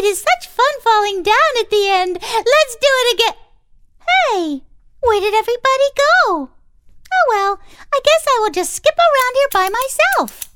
is such fun falling down at the end. Let's do it again. Hey, where did everybody go? Oh well, I guess I will just skip around here by myself.